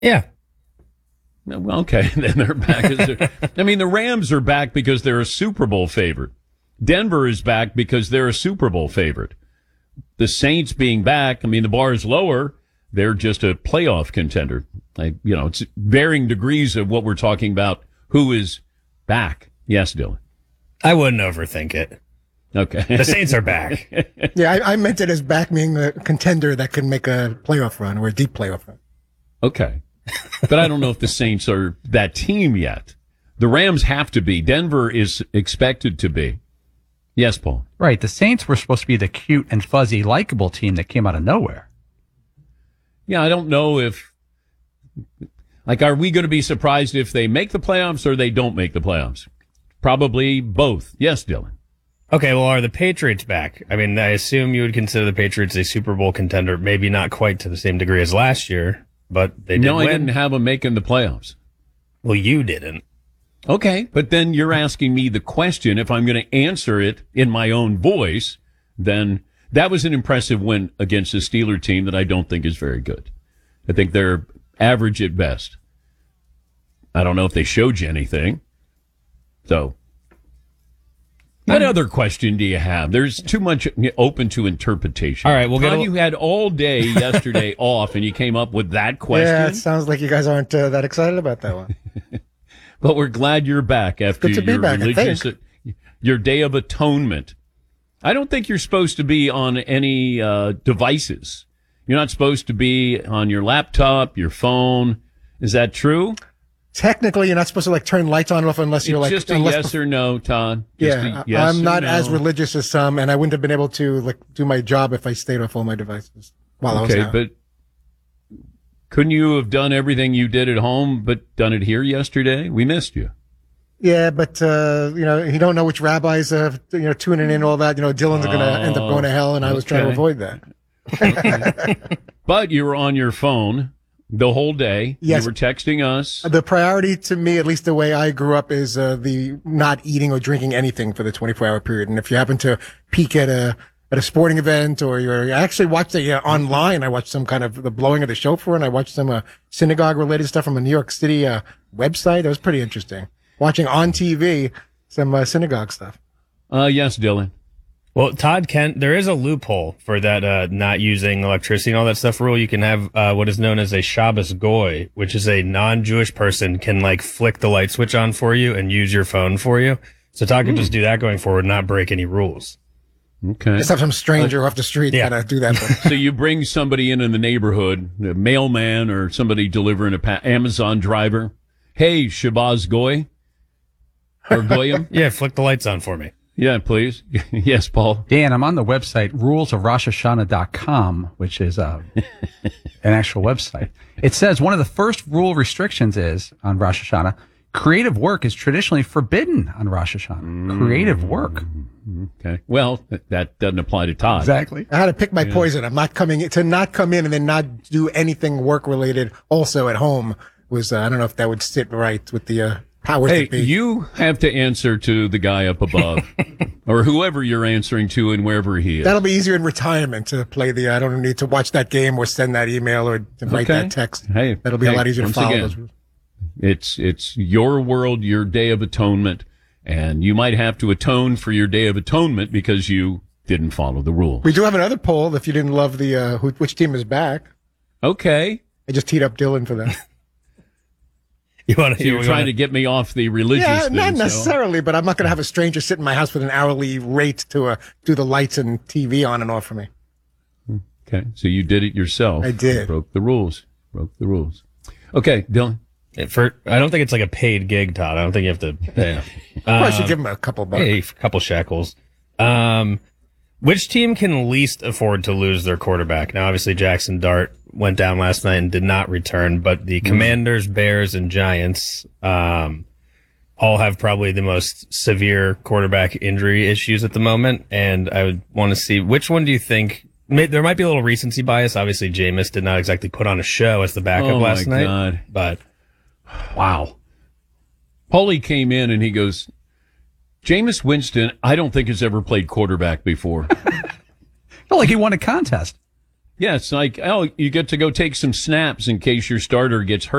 Yeah. Well, okay, then they're back. I mean, the Rams are back because they're a Super Bowl favorite. Denver is back because they're a Super Bowl favorite. The Saints being back, I mean, the bar is lower. They're just a playoff contender. It's varying degrees of what we're talking about. Who is back? Yes, Dylan. I wouldn't overthink it. Okay. The Saints are back. Yeah, I meant it as back being a contender that can make a playoff run or a deep playoff run. Okay. But I don't know if the Saints are that team yet. The Rams have to be. Denver is expected to be. Yes, Paul. Right. The Saints were supposed to be the cute and fuzzy, likable team that came out of nowhere. Yeah, I don't know if, are we going to be surprised if they make the playoffs or they don't make the playoffs? Probably both. Yes, Dylan. Okay, well, are the Patriots back? I mean, I assume you would consider the Patriots a Super Bowl contender, maybe not quite to the same degree as last year, but they did win. No, I didn't have them making the playoffs. Well, you didn't. Okay, but then you're asking me the question. If I'm going to answer it in my own voice, then that was an impressive win against a Steeler team that I don't think is very good. I think they're average at best. I don't know if they showed you anything. So, what other question do you have? There's too much open to interpretation. All right, you had all day yesterday off, and you came up with that question. Yeah, it sounds like you guys aren't that excited about that one. But we're glad you're back after your Day of Atonement. I don't think you're supposed to be on any devices. You're not supposed to be on your laptop, your phone. Is that true? Technically, you're not supposed to turn lights on and off unless you're just a yes or no, Todd. I'm not as religious as some, and I wouldn't have been able to do my job if I stayed off all my devices while I was out. But couldn't you have done everything you did at home, but done it here yesterday? We missed you. Yeah, but you don't know which rabbis tuning in, all that. Dylan's going to end up going to hell, and I was trying to avoid that. But you were on your phone the whole day. Yes. You were texting us. The priority to me, at least the way I grew up, is the not eating or drinking anything for the 24-hour period. And if you happen to peek at a sporting event, or I actually watched online. I watched some kind of the blowing of the shofar, and I watched some synagogue related stuff from a New York City website. It was pretty interesting. Watching on TV some synagogue stuff. Yes, Dylan. Well, Todd, there is a loophole for that not using electricity and all that stuff rule. You can have what is known as a Shabbos Goy, which is a non-Jewish person can flick the light switch on for you and use your phone for you. So Todd can just do that going forward, not break any rules. Okay. Just have some stranger off the street kind of do that. So you bring somebody in the neighborhood, a mailman or somebody delivering Amazon driver. Hey, Shabbos Goy or Goyim. Yeah, flick the lights on for me. Yeah, please. Yes, Paul. Dan, I'm on the website rulesofroshhashanah.com, which is an actual website. It says one of the first rule restrictions is on Rosh Hashanah, creative work is traditionally forbidden on Rosh Hashanah. Creative work. Okay. Well, that doesn't apply to Todd. Exactly. I had to pick my poison. I'm not coming to not come in and then not do anything work related also at home was, I don't know if that would sit right with the powers that be. You have to answer to the guy up above or whoever you're answering to and wherever he is. That'll be easier in retirement to play I don't need to watch that game or send that email or to write that text. Hey, that'll be a lot easier to follow. Again, it's your world, your Day of Atonement, and you might have to atone for your Day of Atonement because you didn't follow the rules. We do have another poll if you didn't love the which team is back. Okay. I just teed up Dylan for that. You're trying to get me off the religious thing. Not necessarily, but I'm not going to have a stranger sit in my house with an hourly rate to do the lights and TV on and off for me. Okay, so you did it yourself. I did. You broke the rules. Okay, Dylan. I don't think it's like a paid gig, Todd. I don't think you have to pay. I should give him a couple bucks. Hey, a couple shekels. Which team can least afford to lose their quarterback? Now, obviously, Jackson Dart went down last night and did not return, but the Commanders, Bears, and Giants all have probably the most severe quarterback injury issues at the moment, and I would want to see which one do you think. There might be a little recency bias. Obviously, Jameis did not exactly put on a show as the backup last night. God. But wow. Paulie came in and he goes, Jameis Winston, I don't think has ever played quarterback before. Felt like he won a contest. Yeah, it's like, oh, you get to go take some snaps in case your starter gets hurt.